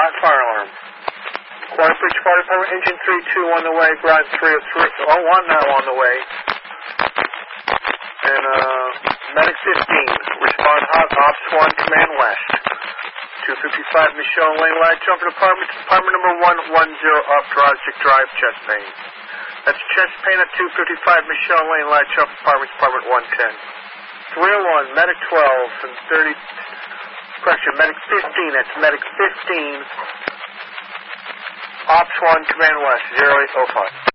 hot fire alarm. Quarry Bridge Fire Department, engine 32 on the way, ground 301 now on the way. And medic 15, respond hot, ops 1, command west. 255 Michelle Lane, lag jumper department number 110 up Drozduk Drive, chest pain. That's chest pain at 255 Michelle Lane, lag jumper department 110. 301, medic 12, and 30, correction, medic 15, that's medic 15, ops 1, command west, 0805.